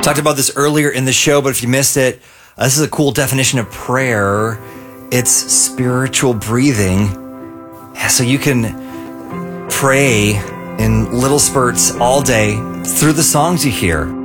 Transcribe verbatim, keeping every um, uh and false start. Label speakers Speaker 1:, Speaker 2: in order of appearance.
Speaker 1: Talked about this earlier in the show, but if you missed it, uh, this is a cool definition of prayer. It's spiritual breathing. Yeah, so you can pray in little spurts all day through the songs you hear.